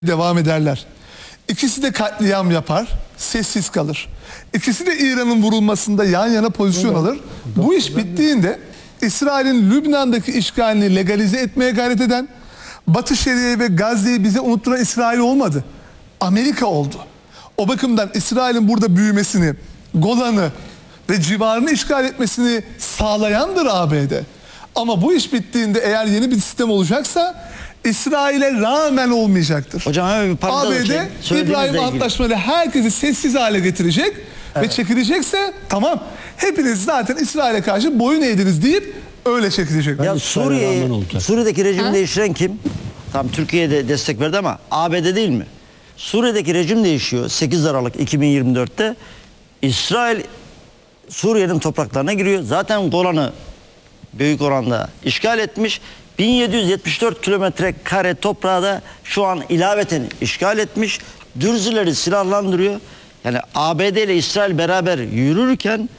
devam ederler. İkisi de katliam yapar, sessiz kalır. İkisi de İran'ın vurulmasında yan yana pozisyon alır. Bu iş bittiğinde İsrail'in Lübnan'daki işgalini legalize etmeye gayret eden, Batı Şeria'yı ve Gazze'yi bize unutturan İsrail olmadı. Amerika oldu. O bakımdan İsrail'in burada büyümesini, Golan'ı ve civarını işgal etmesini sağlayandır ABD. Ama bu iş bittiğinde eğer yeni bir sistem olacaksa İsrail'e rağmen olmayacaktır. Hocam hemen bir parantez ABD açayım. Söylediğinizle İbrahim ilgili. Antlaşma'yla herkesi sessiz hale getirecek ve çekilecekse tamam hepiniz zaten İsrail'e karşı boyun eğdiniz deyip öyle çekilecek. Ya Suriye'deki rejimi değiştiren kim? Tam Türkiye'de destek verdi ama ABD değil mi? Suriye'deki rejim değişiyor 8 Aralık 2024'te. İsrail Suriye'nin topraklarına giriyor. Zaten Golan'ı büyük oranda işgal etmiş. 1774 kilometre kare toprağı da şu an ilaveten işgal etmiş. Dürzüleri silahlandırıyor. Yani ABD ile İsrail beraber yürürken